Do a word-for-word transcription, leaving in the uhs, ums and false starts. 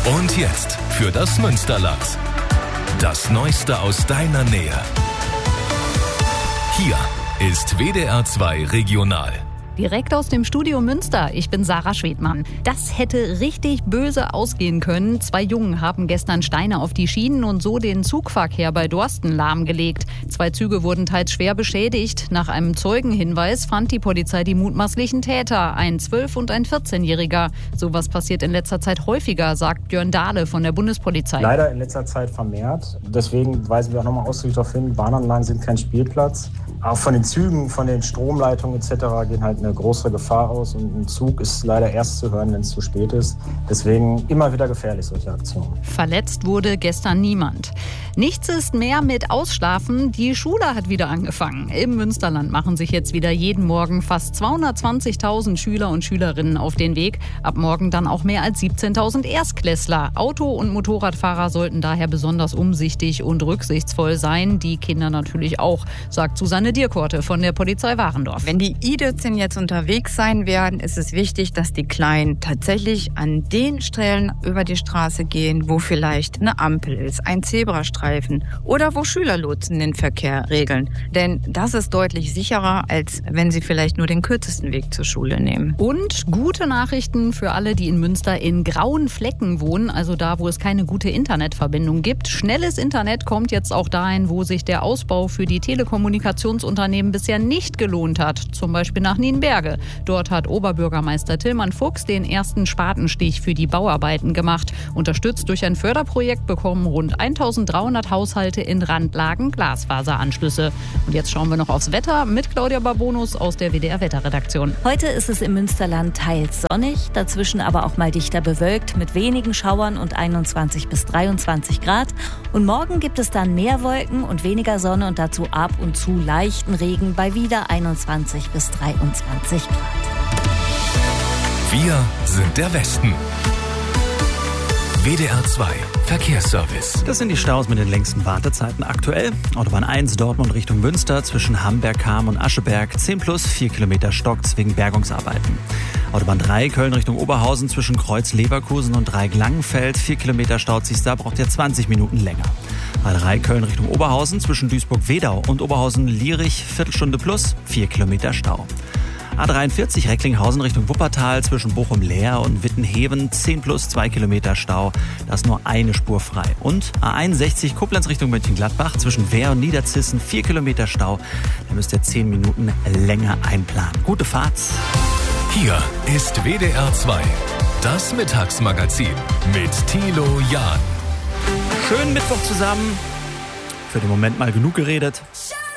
Und jetzt für das Münsterland. Das Neueste aus deiner Nähe. Hier ist W D R zwei Regional. Direkt aus dem Studio Münster. Ich bin Sarah Schwedmann. Das hätte richtig böse ausgehen können. Zwei Jungen haben gestern Steine auf die Schienen und so den Zugverkehr bei Dorsten lahmgelegt. Zwei Züge wurden teils schwer beschädigt. Nach einem Zeugenhinweis fand die Polizei die mutmaßlichen Täter, ein zwölf- und ein vierzehnjähriger. Sowas passiert in letzter Zeit häufiger, sagt Björn Dahle von der Bundespolizei. Leider in letzter Zeit vermehrt. Deswegen weisen wir auch nochmal ausdrücklich darauf hin, Bahnanlagen sind kein Spielplatz. Auch von den Zügen, von den Stromleitungen et cetera gehen halt eine große Gefahr aus und ein Zug ist leider erst zu hören, wenn es zu spät ist. Deswegen immer wieder gefährlich, solche Aktionen. Verletzt wurde gestern niemand. Nichts ist mehr mit Ausschlafen. Die Schule hat wieder angefangen. Im Münsterland machen sich jetzt wieder jeden Morgen fast zweihundertzwanzigtausend Schüler und Schülerinnen auf den Weg. Ab morgen dann auch mehr als siebzehntausend Erstklässler. Auto- und Motorradfahrer sollten daher besonders umsichtig und rücksichtsvoll sein. Die Kinder natürlich auch, sagt Susanne Dierkorte von der Polizei Warendorf. Wenn die I vierzehn jetzt unterwegs sein werden, ist es wichtig, dass die Kleinen tatsächlich an den Stellen über die Straße gehen, wo vielleicht eine Ampel ist, ein Zebrastreifen oder wo Schülerlotsen den Verkehr regeln. Denn das ist deutlich sicherer, als wenn sie vielleicht nur den kürzesten Weg zur Schule nehmen. Und gute Nachrichten für alle, die in Münster in grauen Flecken wohnen, also da, wo es keine gute Internetverbindung gibt. Schnelles Internet kommt jetzt auch dahin, wo sich der Ausbau für die Telekommunikationsunternehmen bisher nicht gelohnt hat, zum Beispiel nach Nienberge. Dort hat Oberbürgermeister Tillmann Fuchs den ersten Spatenstich für die Bauarbeiten gemacht. Unterstützt durch ein Förderprojekt bekommen rund eintausenddreihundert Haushalte in Randlagen Glasfaseranschlüsse. Und jetzt schauen wir noch aufs Wetter mit Claudia Barbonus aus der W D R-Wetterredaktion. Heute ist es im Münsterland teils sonnig, dazwischen aber auch mal dichter bewölkt mit wenigen Schauern und einundzwanzig bis dreiundzwanzig Grad. Und morgen gibt es dann mehr Wolken und weniger Sonne und dazu ab und zu leichten Regen bei wieder einundzwanzig bis dreiundzwanzig Grad. Wir sind der Westen. W D R zwei Verkehrsservice. Das sind die Staus mit den längsten Wartezeiten aktuell. Autobahn eins Dortmund Richtung Münster zwischen Hamberg, Cham und Ascheberg zehn plus vier Kilometer Stocks wegen Bergungsarbeiten. Autobahn drei Köln Richtung Oberhausen zwischen Kreuz Leverkusen und Dreieck-Langenfeld vier Kilometer Stau. Siehst du, da braucht ihr zwanzig Minuten länger. A drei Köln Richtung Oberhausen zwischen Duisburg-Wedau und Oberhausen-Lierich Viertelstunde plus vier Kilometer Stau. A dreiundvierzig Recklinghausen Richtung Wuppertal zwischen Bochum-Leer und Wittenheben zehn plus zwei Kilometer Stau. Da ist nur eine Spur frei. Und A einundsechzig Koblenz Richtung Mönchengladbach zwischen Wehr und Niederzissen vier Kilometer Stau. Da müsst ihr zehn Minuten länger einplanen. Gute Fahrt. Hier ist W D R zwei, das Mittagsmagazin mit Thilo Jahn. Schönen Mittwoch zusammen. Für den Moment mal genug geredet.